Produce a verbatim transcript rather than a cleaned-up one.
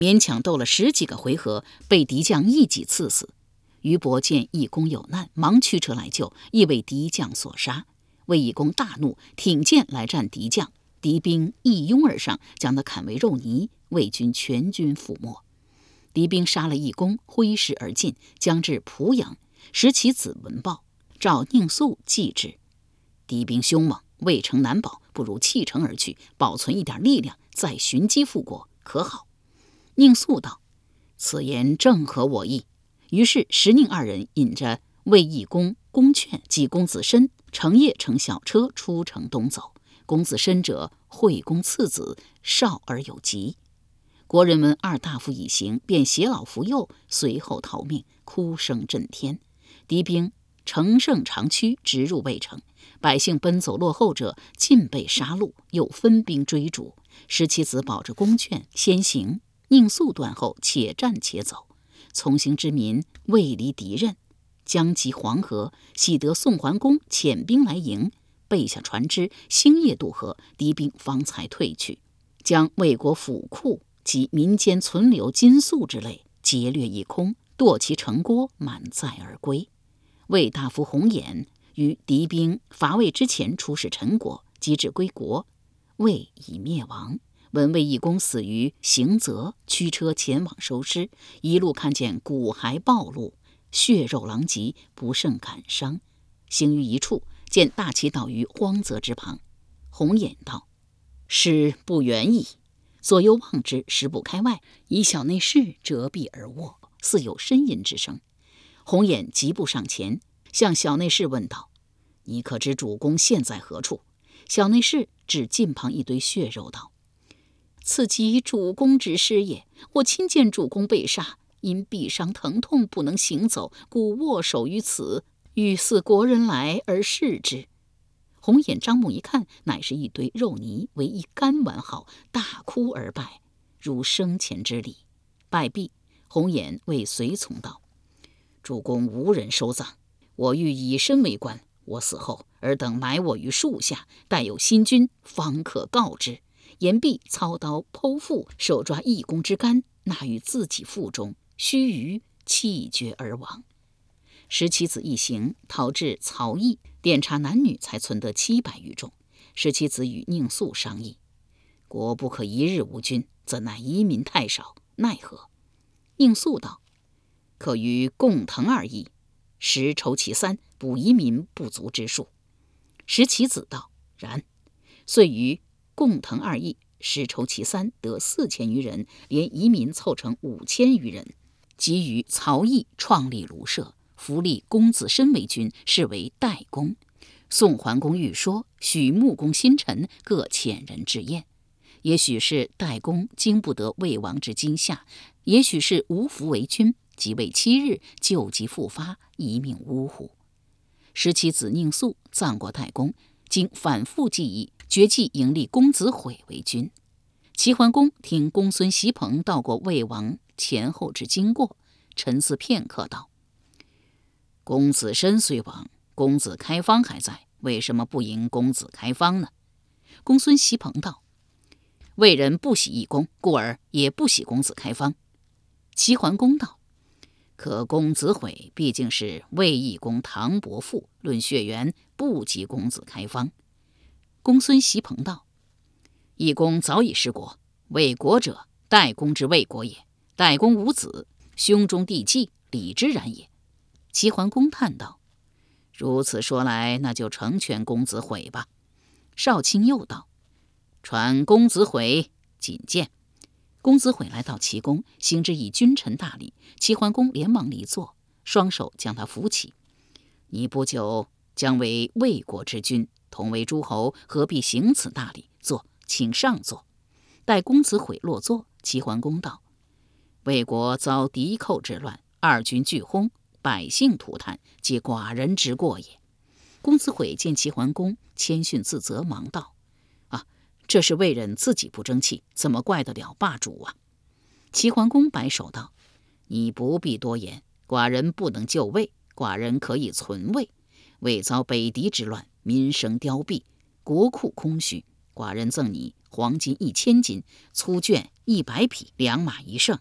勉强斗了十几个回合，被敌将一戟刺死。俞伯见义公有难，忙驱车来救，亦为敌将所杀。魏义公大怒，挺剑来战敌将，敌兵一拥而上，将他砍为肉泥，魏军全军覆没。敌兵杀了义公，挥师而进，将至濮阳。石其子闻报，召宁肃继之。敌兵凶猛，魏城难保，不如弃城而去，保存一点力量，再寻机复国，可好？宁肃道：此言正合我意。于是石宁二人引着魏义公、公劝及公子申，乘夜乘小车出城东走。公子申者，惠公次子，少而有疾。国人闻二大夫已行，便携老扶幼，随后逃命，哭声震天。敌兵乘胜长驱，直入魏城。百姓奔走落后者，尽被杀戮，又分兵追逐。石其子保着公劝先行，宁肃断后，且战且走。从行之民未离敌刃，将及黄河，喜得宋桓公遣兵来迎，备下船只，星夜渡河，敌兵方才退去，将魏国府库及民间存留金粟之类劫掠一空，堕其城郭，满载而归。魏大夫洪衍于敌兵伐魏之前出使陈国，及至归国，魏已灭亡。闻魏义公死于行泽，驱车前往收尸，一路看见骨骸暴露，血肉狼藉，不胜感伤。行于一处，见大旗倒于荒泽之旁。洪衍道：师不远矣。左右望之，实不开外，以小内侍折臂而卧，似有呻吟之声。洪衍疾步上前，向小内侍问道：你可知主公现在何处？小内侍指近旁一堆血肉道：此即主公之师也，我亲见主公被杀，因臂伤疼痛不能行走，故握手于此，欲似国人来而视之。洪衍张目一看，乃是一堆肉泥，为一干完好，大哭而拜，如生前之礼。拜毕，洪衍谓随从道：主公无人收葬，我欲以身为官，我死后尔等埋我于树下，待有新君方可告之。言毕，操刀剖腹，手抓义公之肝，纳于自己腹中，须臾气绝而亡。石其子一行逃至曹邑，典察男女，才存得七百余众。石其子与宁肃商议：国不可一日无君，怎奈移民太少，奈何？宁肃道：可于共腾二邑，十筹其三，补移民不足之数。石其子道：然。遂于共腾二邑，十筹其三，得四千余人，连移民凑成五千余人。即于曹邑创立卢舍，扶立公子申为君，是为代公。宋桓公欲说，许穆公新臣各遣人至宴。也许是代公经不得魏王之惊吓，也许是无福为君，即位七日，旧疾复发，一命呜呼。石其子宁肃葬过代公，经反复计议，决计迎立公子毁为君。齐桓公听公孙袭彭道过魏王前后之经过，沉思片刻道：公子申虽亡，公子开方还在，为什么不迎公子开方呢？公孙袭彭道：魏人不喜义公，故而也不喜公子开方。齐桓公道：可公子毁毕竟是魏义公唐伯父，论血缘不及公子开方。公孙袭彭道：义公早已失国，魏国者，代公之魏国也。代公无子，兄中弟继，礼之然也。齐桓公叹道：如此说来，那就成全公子毁吧。少卿又道：传公子毁觐见。公子毁来到齐宫，行之以君臣大礼。齐桓公连忙离座，双手将他扶起。你不久将为魏国之君，同为诸侯，何必行此大礼？坐，请上座。待公子毁落座，齐桓公道：魏国遭敌寇之乱，二军俱轰，百姓涂炭，皆寡人之过也。公子毁见齐桓公谦逊自责，忙道：啊，这是魏人自己不争气，怎么怪得了霸主啊？齐桓公摆手道：你不必多言，寡人不能救魏，寡人可以存魏。魏遭北狄之乱，民生凋敝，国库空虚，寡人赠你黄金一千斤，粗绢一百匹，良马一乘。